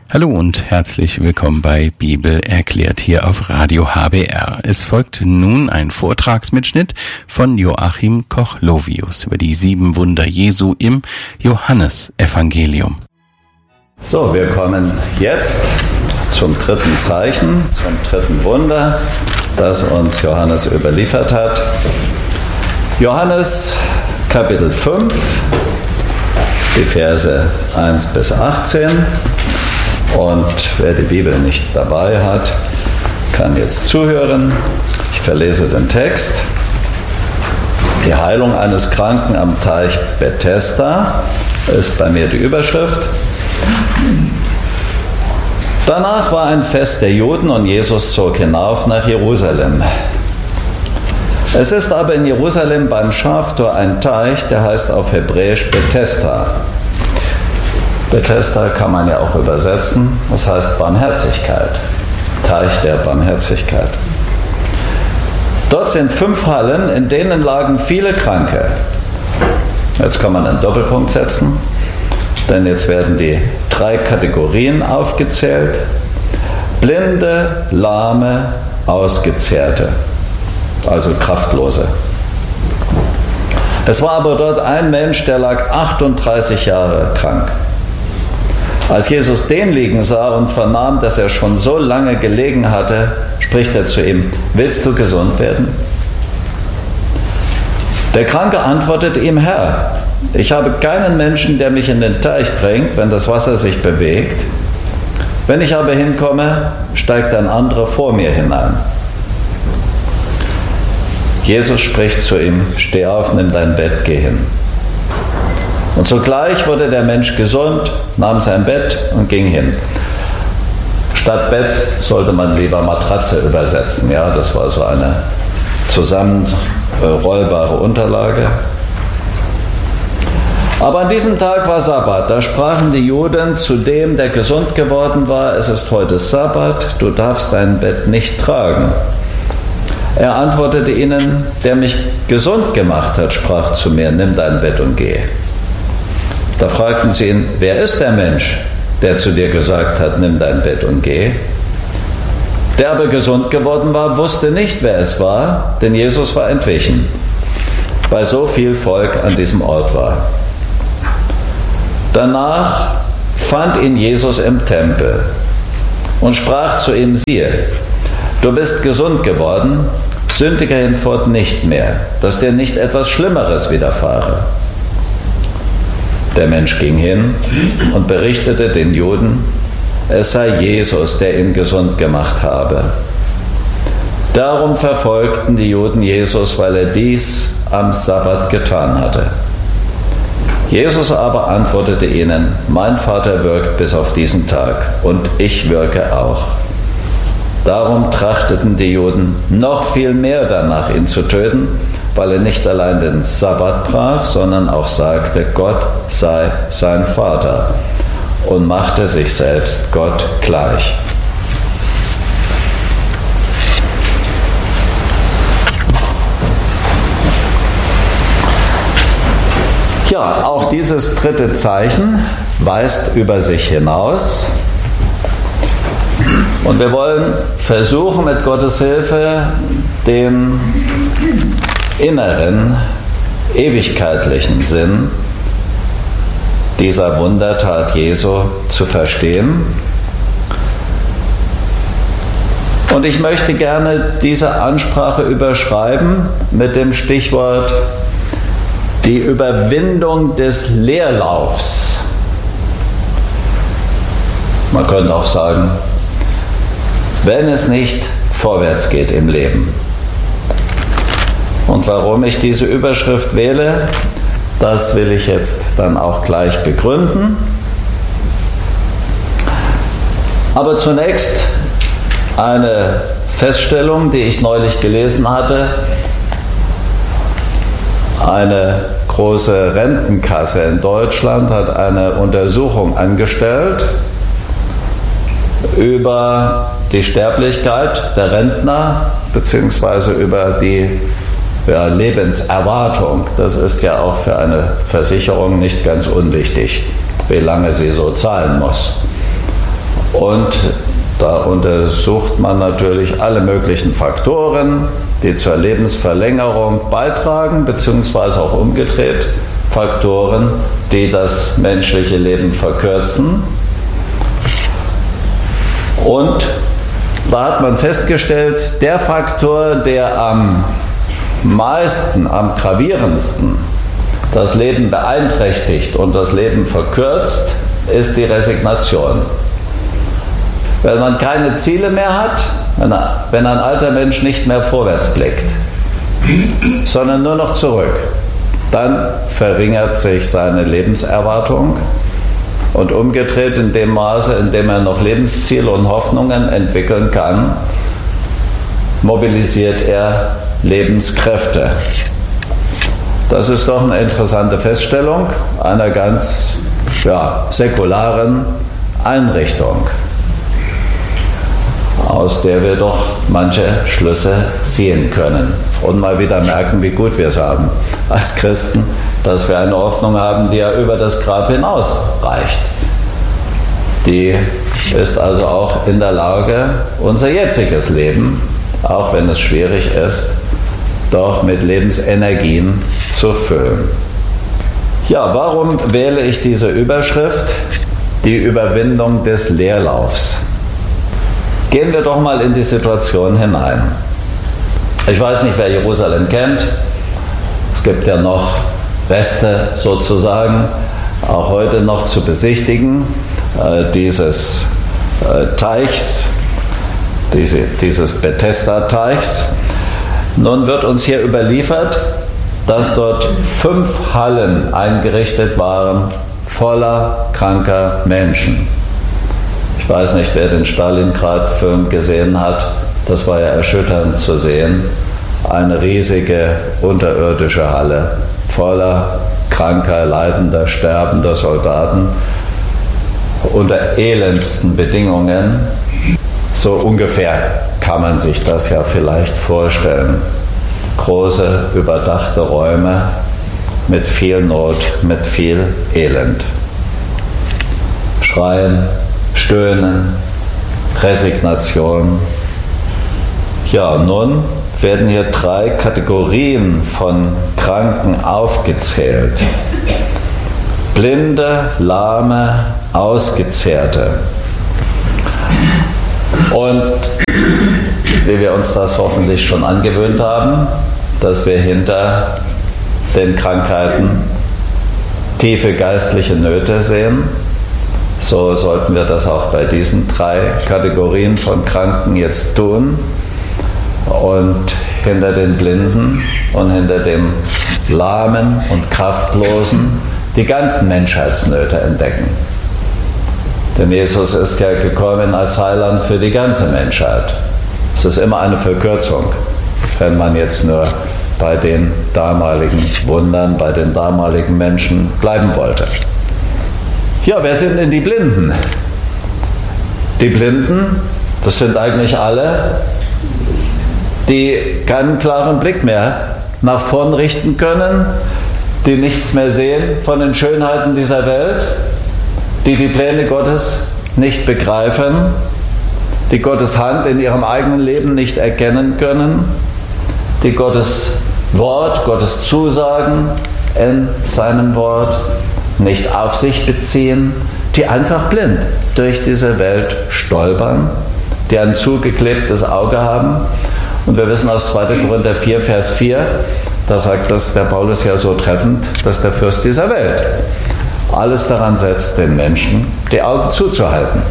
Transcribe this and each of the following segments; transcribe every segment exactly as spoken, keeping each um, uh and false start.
Hallo und herzlich willkommen bei Bibel erklärt hier auf Radio H B R. Es folgt nun ein Vortragsmitschnitt von Joachim Koch-Lovius über die sieben Wunder Jesu im Johannesevangelium. So, wir kommen jetzt zum dritten Zeichen, zum dritten Wunder, das uns Johannes überliefert hat. Johannes Kapitel fünf, die Verse eins bis achtzehn. Und wer die Bibel nicht dabei hat, kann jetzt zuhören. Ich verlese den Text. Die Heilung eines Kranken am Teich Bethesda ist bei mir die Überschrift. Danach war ein Fest der Juden und Jesus zog hinauf nach Jerusalem. Es ist aber in Jerusalem beim Schaftor ein Teich, der heißt auf Hebräisch Bethesda. Bethesda kann man ja auch übersetzen, das heißt Barmherzigkeit, Teich der Barmherzigkeit. Dort sind fünf Hallen, in denen lagen viele Kranke. Jetzt kann man einen Doppelpunkt setzen, denn jetzt werden die drei Kategorien aufgezählt: Blinde, Lahme, Ausgezehrte, also Kraftlose. Es war aber dort ein Mensch, der lag achtunddreißig Jahre krank. Als Jesus den liegen sah und vernahm, dass er schon so lange gelegen hatte, spricht er zu ihm: Willst du gesund werden? Der Kranke antwortet ihm: Herr, ich habe keinen Menschen, der mich in den Teich bringt, wenn das Wasser sich bewegt. Wenn ich aber hinkomme, steigt ein anderer vor mir hinein. Jesus spricht zu ihm: Steh auf, nimm dein Bett, geh hin. Und sogleich wurde der Mensch gesund, nahm sein Bett und ging hin. Statt Bett sollte man lieber Matratze übersetzen. Ja, das war so eine zusammenrollbare Unterlage. Aber an diesem Tag war Sabbat. Da sprachen die Juden zu dem, der gesund geworden war: Es ist heute Sabbat, du darfst dein Bett nicht tragen. Er antwortete ihnen: Der mich gesund gemacht hat, sprach zu mir: Nimm dein Bett und geh. Da fragten sie ihn: Wer ist der Mensch, der zu dir gesagt hat, nimm dein Bett und geh? Der aber gesund geworden war, wusste nicht, wer es war, denn Jesus war entwichen, weil so viel Volk an diesem Ort war. Danach fand ihn Jesus im Tempel und sprach zu ihm: Siehe, du bist gesund geworden, sündige hinfort nicht mehr, dass dir nicht etwas Schlimmeres widerfahre. Der Mensch ging hin und berichtete den Juden, es sei Jesus, der ihn gesund gemacht habe. Darum verfolgten die Juden Jesus, weil er dies am Sabbat getan hatte. Jesus aber antwortete ihnen: Mein Vater wirkt bis auf diesen Tag und ich wirke auch. Darum trachteten die Juden noch viel mehr danach, ihn zu töten, weil er nicht allein den Sabbat brach, sondern auch sagte, Gott sei sein Vater, und machte sich selbst Gott gleich. Ja, auch dieses dritte Zeichen weist über sich hinaus. Und wir wollen versuchen, mit Gottes Hilfe den inneren, ewigkeitlichen Sinn dieser Wundertat Jesu zu verstehen. Und ich möchte gerne diese Ansprache überschreiben mit dem Stichwort die Überwindung des Leerlaufs. Man könnte auch sagen, wenn es nicht vorwärts geht im Leben. Und warum ich diese Überschrift wähle, das will ich jetzt dann auch gleich begründen. Aber zunächst eine Feststellung, die ich neulich gelesen hatte. Eine große Rentenkasse in Deutschland hat eine Untersuchung angestellt über die Sterblichkeit der Rentner beziehungsweise über die ja, Lebenserwartung. Das ist ja auch für eine Versicherung nicht ganz unwichtig, wie lange sie so zahlen muss. Und da untersucht man natürlich alle möglichen Faktoren, die zur Lebensverlängerung beitragen, beziehungsweise auch umgedreht Faktoren, die das menschliche Leben verkürzen. Und da hat man festgestellt, der Faktor, der am meisten, am gravierendsten das Leben beeinträchtigt und das Leben verkürzt, ist die Resignation. Wenn man keine Ziele mehr hat, wenn ein alter Mensch nicht mehr vorwärts blickt, sondern nur noch zurück, dann verringert sich seine Lebenserwartung und umgedreht in dem Maße, in dem er noch Lebensziele und Hoffnungen entwickeln kann, mobilisiert er Lebenskräfte. Das ist doch eine interessante Feststellung einer ganz ja, säkularen Einrichtung, aus der wir doch manche Schlüsse ziehen können und mal wieder merken, wie gut wir es haben als Christen, dass wir eine Hoffnung haben, die ja über das Grab hinaus reicht. Die ist also auch in der Lage, unser jetziges Leben, auch wenn es schwierig ist, doch mit Lebensenergien zu füllen. Ja, warum wähle ich diese Überschrift? Die Überwindung des Leerlaufs. Gehen wir doch mal in die Situation hinein. Ich weiß nicht, wer Jerusalem kennt. Es gibt ja noch Reste sozusagen, auch heute noch zu besichtigen, äh, dieses äh, Teichs, diese, dieses Bethesda-Teichs. Nun wird uns hier überliefert, dass dort fünf Hallen eingerichtet waren, voller kranker Menschen. Ich weiß nicht, wer den Stalingrad-Film gesehen hat, das war ja erschütternd zu sehen. Eine riesige unterirdische Halle voller kranker, leidender, sterbender Soldaten unter elendsten Bedingungen. So ungefähr kann man sich das ja vielleicht vorstellen. Große, überdachte Räume mit viel Not, mit viel Elend. Schreien, Stöhnen, Resignation. Ja, nun werden hier drei Kategorien von Kranken aufgezählt. Blinde, Lahme, Ausgezehrte. Und wie wir uns das hoffentlich schon angewöhnt haben, dass wir hinter den Krankheiten tiefe geistliche Nöte sehen, so sollten wir das auch bei diesen drei Kategorien von Kranken jetzt tun und hinter den Blinden und hinter dem Lahmen und Kraftlosen die ganzen Menschheitsnöte entdecken. Denn Jesus ist ja gekommen als Heiland für die ganze Menschheit. Es ist immer eine Verkürzung, wenn man jetzt nur bei den damaligen Wundern, bei den damaligen Menschen bleiben wollte. Ja, wer sind denn die Blinden? Die Blinden, das sind eigentlich alle, die keinen klaren Blick mehr nach vorn richten können, die nichts mehr sehen von den Schönheiten dieser Welt, die die Pläne Gottes nicht begreifen, die Gottes Hand in ihrem eigenen Leben nicht erkennen können, die Gottes Wort, Gottes Zusagen in seinem Wort nicht auf sich beziehen, die einfach blind durch diese Welt stolpern, die ein zugeklebtes Auge haben. Und wir wissen aus zweiter Korinther vier, Vers vier, da sagt das der Paulus ja so treffend, dass der Fürst dieser Welt alles daran setzt, den Menschen die Augen zuzuhalten.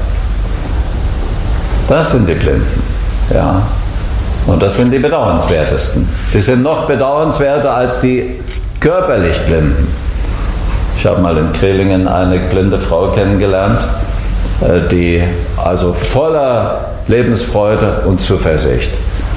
Das sind die Blinden, ja. Und das sind die bedauernswertesten. Die sind noch bedauernswerter als die körperlich Blinden. Ich habe mal in Krehlingen eine blinde Frau kennengelernt, die also voller Lebensfreude und Zuversicht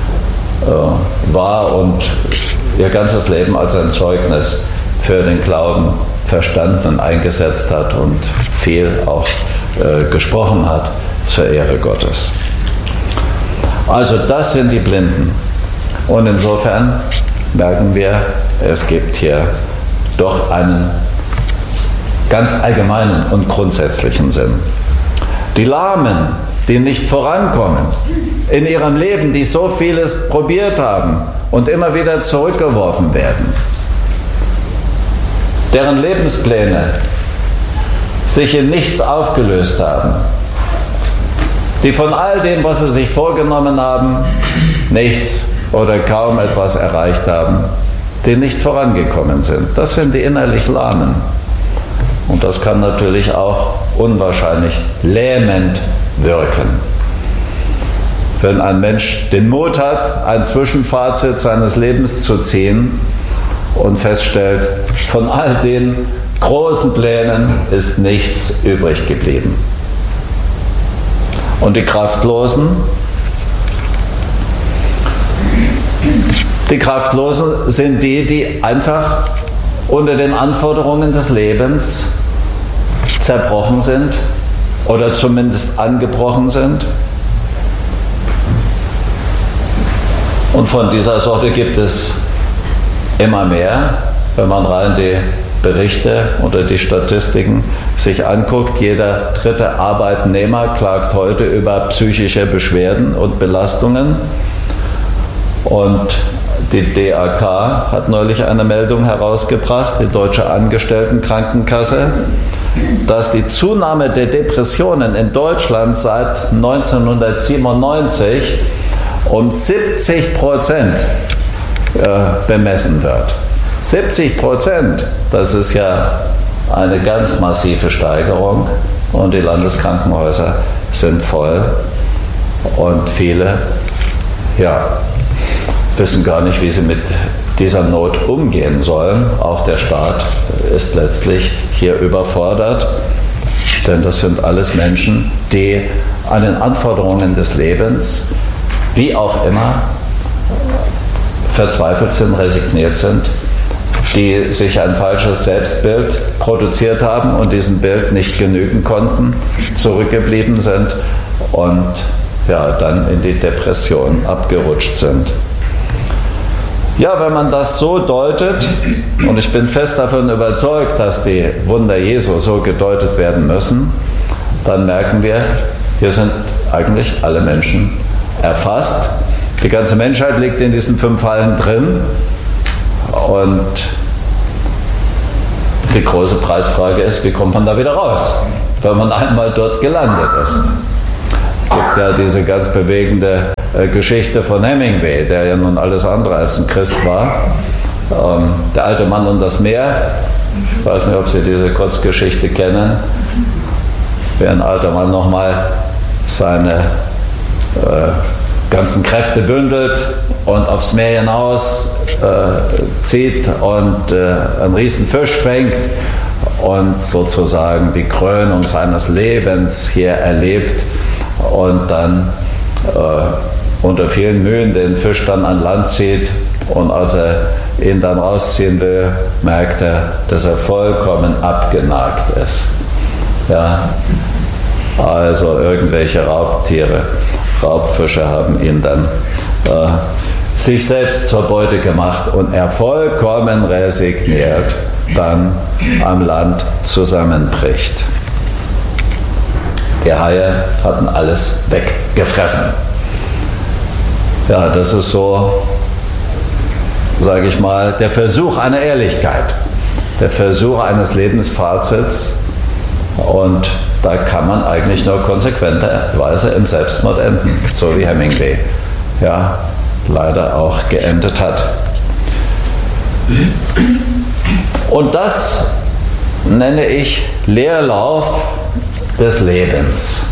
war und ihr ganzes Leben als ein Zeugnis für den Glauben verstanden und eingesetzt hat und viel auch äh, gesprochen hat zur Ehre Gottes. Also das sind die Blinden. Und insofern merken wir, es gibt hier doch einen ganz allgemeinen und grundsätzlichen Sinn. Die Lahmen, die nicht vorankommen in ihrem Leben, die so vieles probiert haben und immer wieder zurückgeworfen werden. Deren Lebenspläne sich in nichts aufgelöst haben. Die von all dem, was sie sich vorgenommen haben, nichts oder kaum etwas erreicht haben, die nicht vorangekommen sind. Das sind die innerlich Lahmen. Und das kann natürlich auch unwahrscheinlich lähmend wirken. Wenn ein Mensch den Mut hat, ein Zwischenfazit seines Lebens zu ziehen und feststellt, von all den großen Plänen ist nichts übrig geblieben. Und die Kraftlosen, die Kraftlosen sind die, die einfach unter den Anforderungen des Lebens zerbrochen sind oder zumindest angebrochen sind. Und von dieser Sorte gibt es immer mehr, wenn man rein die Berichte oder die Statistiken sich anguckt. Jeder dritte Arbeitnehmer klagt heute über psychische Beschwerden und Belastungen. Und die D A K hat neulich eine Meldung herausgebracht, die Deutsche Angestelltenkrankenkasse, dass die Zunahme der Depressionen in Deutschland seit neunzehnhundertsiebenundneunzig um siebzig Prozent bemessen wird. siebzig Prozent, das ist ja eine ganz massive Steigerung und die Landeskrankenhäuser sind voll und viele, ja, wissen gar nicht, wie sie mit dieser Not umgehen sollen. Auch der Staat ist letztlich hier überfordert, denn das sind alles Menschen, die an den Anforderungen des Lebens, wie auch immer, verzweifelt sind, resigniert sind, die sich ein falsches Selbstbild produziert haben und diesem Bild nicht genügen konnten, zurückgeblieben sind und ja, dann in die Depression abgerutscht sind. Ja, wenn man das so deutet, und ich bin fest davon überzeugt, dass die Wunder Jesu so gedeutet werden müssen, dann merken wir, hier sind eigentlich alle Menschen erfasst. Die ganze Menschheit liegt in diesen fünf Fallen drin. Und die große Preisfrage ist, wie kommt man da wieder raus, wenn man einmal dort gelandet ist. Es gibt ja diese ganz bewegende äh, Geschichte von Hemingway, der ja nun alles andere als ein Christ war. Ähm, der alte Mann und das Meer. Ich weiß nicht, ob Sie diese Kurzgeschichte kennen. Wie ein alter Mann nochmal seine äh, ganzen Kräfte bündelt und aufs Meer hinaus äh, zieht und äh, einen riesen Fisch fängt und sozusagen die Krönung seines Lebens hier erlebt und dann äh, unter vielen Mühen den Fisch dann an Land zieht und als er ihn dann rausziehen will, merkt er, dass er vollkommen abgenagt ist. Ja, also irgendwelche Raubtiere, Raubfische haben ihn dann äh, sich selbst zur Beute gemacht und er vollkommen resigniert dann am Land zusammenbricht. Die Haie hatten alles weggefressen. Ja, das ist so, sage ich mal, der Versuch einer Ehrlichkeit, der Versuch eines Lebensfazits und da kann man eigentlich nur konsequenterweise im Selbstmord enden, so wie Hemingway ja leider auch geendet hat. Und das nenne ich Leerlauf des Lebens.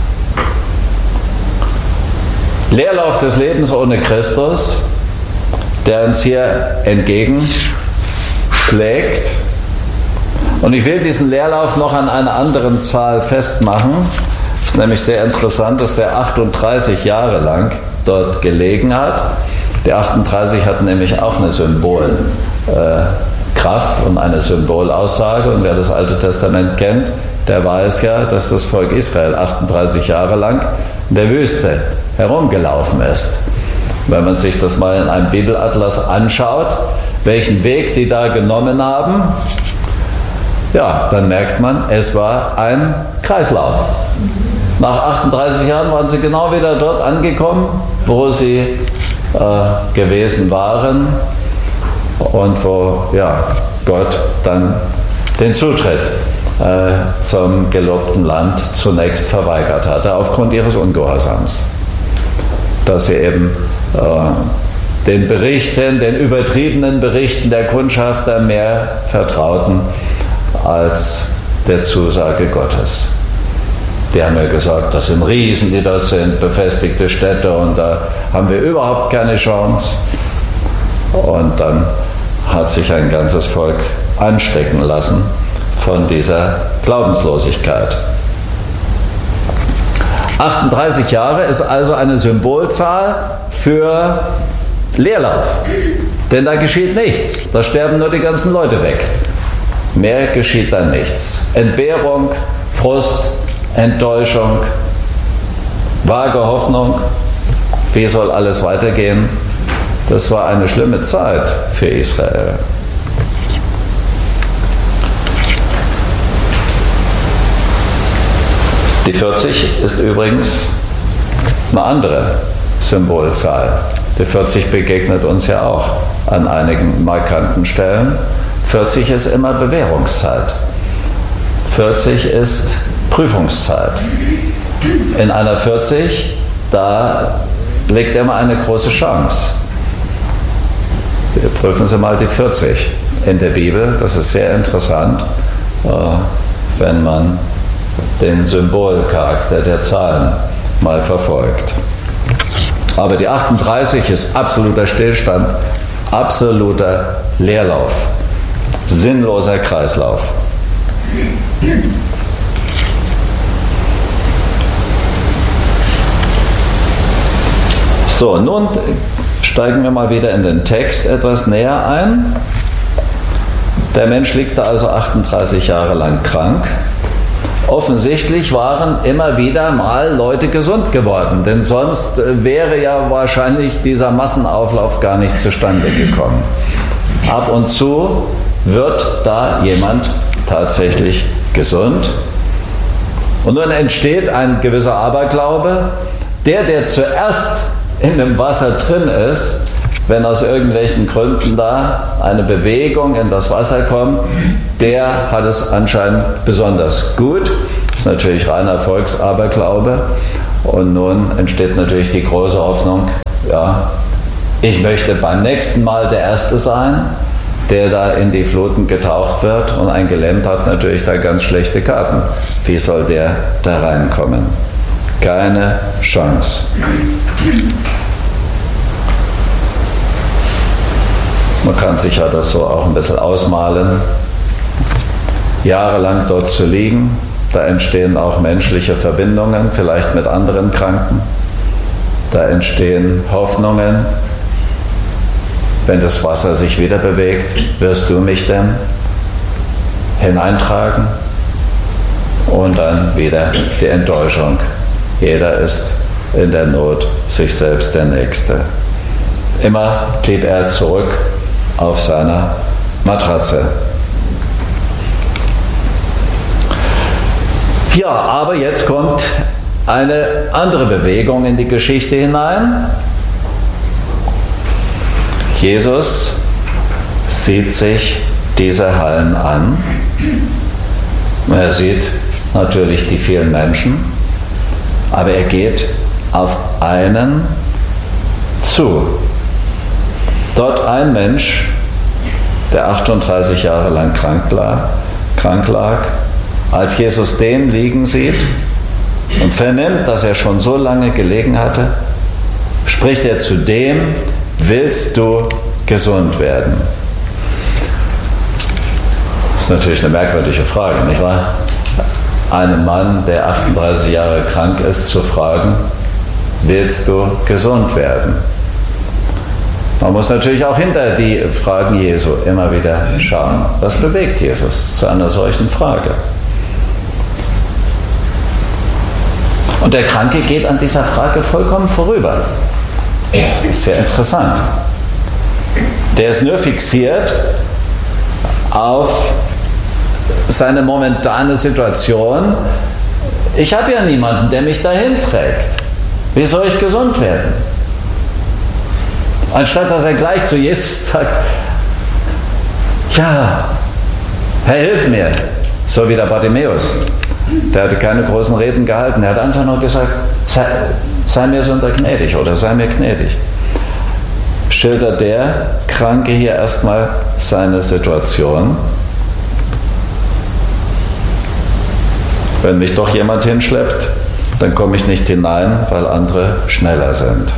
Leerlauf des Lebens ohne Christus, der uns hier entgegenschlägt. Und ich will diesen Leerlauf noch an einer anderen Zahl festmachen. Es ist nämlich sehr interessant, dass der achtunddreißig Jahre lang dort gelegen hat. Der achtunddreißig hat nämlich auch eine Symbolkraft und eine Symbolaussage. Und wer das Alte Testament kennt, der weiß ja, dass das Volk Israel achtunddreißig Jahre lang in der Wüste herumgelaufen ist. Wenn man sich das mal in einem Bibelatlas anschaut, welchen Weg die da genommen haben, ja, dann merkt man, es war ein Kreislauf. Nach achtunddreißig Jahren waren sie genau wieder dort angekommen, wo sie äh, gewesen waren und wo ja, Gott dann den Zutritt äh, zum gelobten Land zunächst verweigert hatte, aufgrund ihres Ungehorsams. Dass sie eben äh, den Berichten, den übertriebenen Berichten der Kundschafter mehr vertrauten als der Zusage Gottes. Die haben ja gesagt, das sind Riesen, die dort sind, befestigte Städte und da haben wir überhaupt keine Chance. Und dann hat sich ein ganzes Volk anstecken lassen von dieser Glaubenslosigkeit. achtunddreißig Jahre ist also eine Symbolzahl für Leerlauf. Denn da geschieht nichts. Da sterben nur die ganzen Leute weg. Mehr geschieht dann nichts. Entbehrung, Frust, Enttäuschung, vage Hoffnung. Wie soll alles weitergehen? Das war eine schlimme Zeit für Israel. Die vierzig ist übrigens eine andere Symbolzahl. Die vierzig begegnet uns ja auch an einigen markanten Stellen. vierzig ist immer Bewährungszeit. vierzig ist Prüfungszeit. In einer vierzig, da liegt immer eine große Chance. Prüfen Sie mal die vierzig in der Bibel. Das ist sehr interessant, wenn man den Symbolcharakter der Zahlen mal verfolgt. Aber die achtunddreißig ist absoluter Stillstand, absoluter Leerlauf, sinnloser Kreislauf. So, nun steigen wir mal wieder in den Text etwas näher ein. Der Mensch liegt da also achtunddreißig Jahre lang krank. Offensichtlich waren immer wieder mal Leute gesund geworden, denn sonst wäre ja wahrscheinlich dieser Massenauflauf gar nicht zustande gekommen. Ab und zu wird da jemand tatsächlich gesund. Und nun entsteht ein gewisser Aberglaube. Der, der zuerst in dem Wasser drin ist, wenn aus irgendwelchen Gründen da eine Bewegung in das Wasser kommt, der hat es anscheinend besonders gut. Das ist natürlich reiner Volksaberglaube. Und nun entsteht natürlich die große Hoffnung, ja, ich möchte beim nächsten Mal der Erste sein, der da in die Fluten getaucht wird. Und ein Gelähmter hat natürlich da ganz schlechte Karten. Wie soll der da reinkommen? Keine Chance. Man kann sich ja das so auch ein bisschen ausmalen. Jahrelang dort zu liegen, da entstehen auch menschliche Verbindungen, vielleicht mit anderen Kranken. Da entstehen Hoffnungen. Wenn das Wasser sich wieder bewegt, wirst du mich denn hineintragen? Und dann wieder die Enttäuschung. Jeder ist in der Not sich selbst der Nächste. Immer blieb er zurück auf seiner Matratze. Ja, aber jetzt kommt eine andere Bewegung in die Geschichte hinein. Jesus sieht sich diese Hallen an. Er sieht natürlich die vielen Menschen, aber er geht auf einen zu. Dort ein Mensch, der achtunddreißig Jahre lang krank lag, krank lag, als Jesus den liegen sieht und vernimmt, dass er schon so lange gelegen hatte, spricht er zu dem: Willst du gesund werden? Das ist natürlich eine merkwürdige Frage, nicht wahr? Einem Mann, der achtunddreißig Jahre krank ist, zu fragen: Willst du gesund werden? Man muss natürlich auch hinter die Fragen Jesu immer wieder schauen. Was bewegt Jesus zu einer solchen Frage? Und der Kranke geht an dieser Frage vollkommen vorüber. Das ist sehr interessant. Der ist nur fixiert auf seine momentane Situation. Ich habe ja niemanden, der mich dahin trägt. Wie soll ich gesund werden? Anstatt dass er gleich zu Jesus sagt, ja, Herr, hilf mir, so wie der Bartimäus. Der hatte keine großen Reden gehalten, er hat einfach nur gesagt, sei, sei mir so gnädig oder sei mir gnädig. Schildert der Kranke hier erstmal seine Situation. Wenn mich doch jemand hinschleppt, dann komme ich nicht hinein, weil andere schneller sind.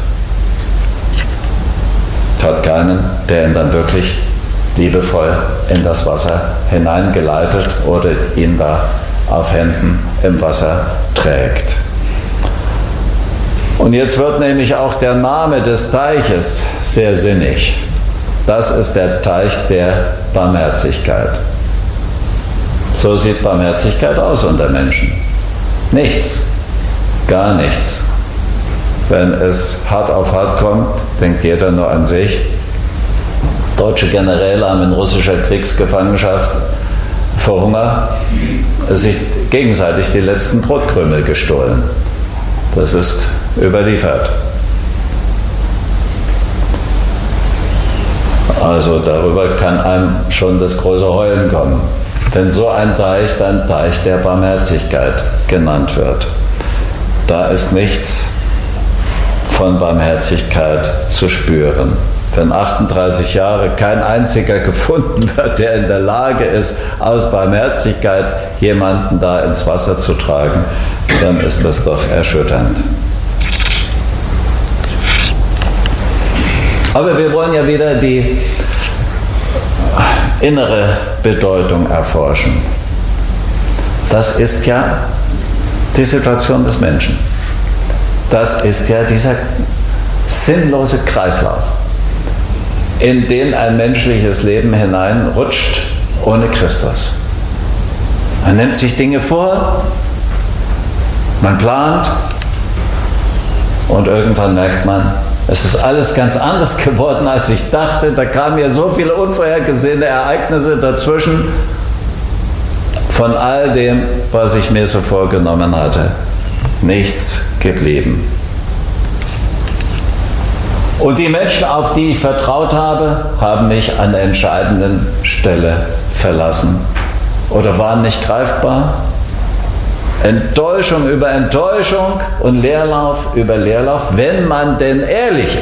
Hat keinen, der ihn dann wirklich liebevoll in das Wasser hineingeleitet oder ihn da auf Händen im Wasser trägt. Und jetzt wird nämlich auch der Name des Teiches sehr sinnig. Das ist der Teich der Barmherzigkeit. So sieht Barmherzigkeit aus unter Menschen. Nichts, gar nichts. Wenn es hart auf hart kommt, denkt jeder nur an sich. Deutsche Generäle haben in russischer Kriegsgefangenschaft vor Hunger sich gegenseitig die letzten Brotkrümel gestohlen. Das ist überliefert. Also darüber kann einem schon das große Heulen kommen, wenn so ein Teich dann Teich der Barmherzigkeit genannt wird. Da ist nichts von Barmherzigkeit zu spüren. Wenn achtunddreißig Jahre kein einziger gefunden wird, der in der Lage ist, aus Barmherzigkeit jemanden da ins Wasser zu tragen, dann ist das doch erschütternd. Aber wir wollen ja wieder die innere Bedeutung erforschen. Das ist ja die Situation des Menschen. Das ist ja dieser sinnlose Kreislauf, in den ein menschliches Leben hineinrutscht ohne Christus. Man nimmt sich Dinge vor, man plant und irgendwann merkt man, es ist alles ganz anders geworden, als ich dachte. Da kamen ja so viele unvorhergesehene Ereignisse dazwischen von all dem, was ich mir so vorgenommen hatte. Nichts geblieben. Und die Menschen, auf die ich vertraut habe, haben mich an der entscheidenden Stelle verlassen oder waren nicht greifbar. Enttäuschung über Enttäuschung und Leerlauf über Leerlauf, wenn man denn ehrlich ist.